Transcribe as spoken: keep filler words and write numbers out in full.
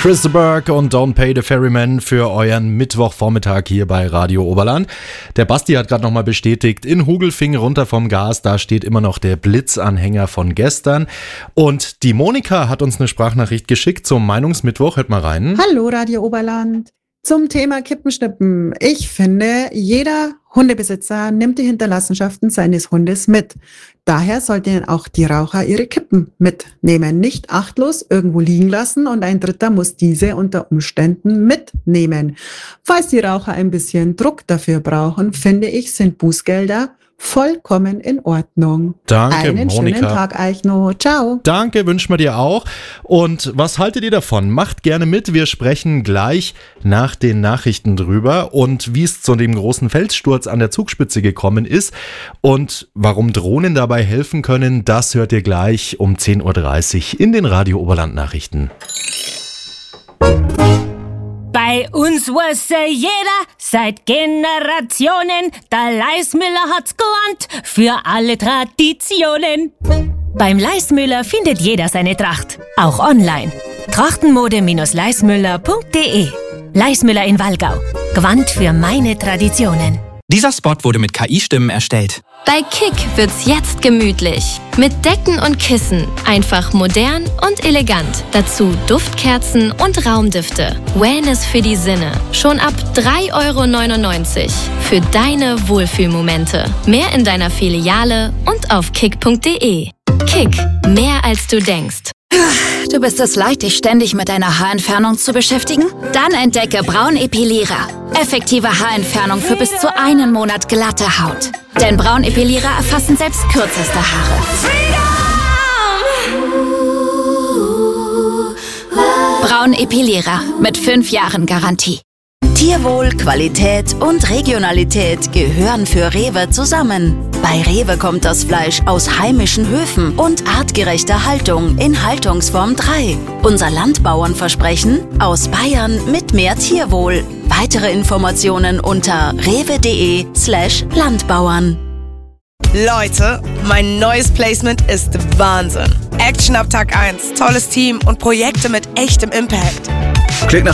Chris Berg und Don't Pay the Ferryman für euren Mittwochvormittag hier bei Radio Oberland. Der Basti hat gerade nochmal bestätigt, in Hugelfing runter vom Gas, da steht immer noch der Blitzanhänger von gestern. Und die Monika hat uns eine Sprachnachricht geschickt zum Meinungsmittwoch. Hört mal rein. Hallo Radio Oberland. Zum Thema Kippenschnippen. Ich finde, jeder Hundebesitzer nimmt die Hinterlassenschaften seines Hundes mit. Daher sollten auch die Raucher ihre Kippen mitnehmen. Nicht achtlos irgendwo liegen lassen und ein Dritter muss diese unter Umständen mitnehmen. Falls die Raucher ein bisschen Druck dafür brauchen, finde ich, sind Bußgelder vollkommen in Ordnung. Danke, Einen Monika. schönen Tag euch noch. Ciao. Danke, wünschen wir dir auch. Und was haltet ihr davon? Macht gerne mit. Wir sprechen gleich nach den Nachrichten drüber und wie es zu dem großen Felssturz an der Zugspitze gekommen ist und warum Drohnen dabei helfen können, das hört ihr gleich um zehn Uhr dreißig in den Radio Oberland Nachrichten. Bei uns wusste jeder seit Generationen, der Leismüller hat's gelernt für alle Traditionen. Beim Leismüller findet jeder seine Tracht, auch online. Trachtenmode Leismüller punkt de. Leismüller in Wallgau. Gewandt für meine Traditionen. Dieser Spot wurde mit K I-Stimmen erstellt. Bei Kick wird's jetzt gemütlich. Mit Decken und Kissen. Einfach modern und elegant. Dazu Duftkerzen und Raumdüfte. Wellness für die Sinne. Schon ab drei Euro neunundneunzig. Für deine Wohlfühlmomente. Mehr in deiner Filiale und auf kick punkt de. Kick. Mehr als du denkst. Du bist es leid, dich ständig mit deiner Haarentfernung zu beschäftigen? Dann entdecke Braunepilierer. Effektive Haarentfernung für bis zu einen Monat glatte Haut. Denn Braunepilierer erfassen selbst kürzeste Haare. Braunepilierer mit fünf Jahren Garantie. Tierwohl, Qualität und Regionalität gehören für Rewe zusammen. Bei Rewe kommt das Fleisch aus heimischen Höfen und artgerechter Haltung in Haltungsform drei. Unser Landbauernversprechen aus Bayern mit mehr Tierwohl. Weitere Informationen unter rewe.de slash Landbauern. Leute, mein neues Placement ist Wahnsinn. Action ab Tag eins, tolles Team und Projekte mit echtem Impact. Klingt nach